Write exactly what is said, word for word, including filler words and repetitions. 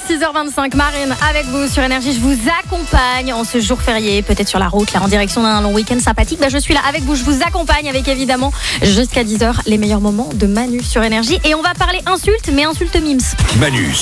six heures vingt-cinq, Marine avec vous sur Énergie. Je vous accompagne en ce jour férié, peut-être sur la route, là, en direction d'un long week-end sympathique. Bah, je suis là avec vous, je vous accompagne avec évidemment jusqu'à dix heures les meilleurs moments de Manu sur Énergie. Et on va parler insultes, mais insultes mimes. Manu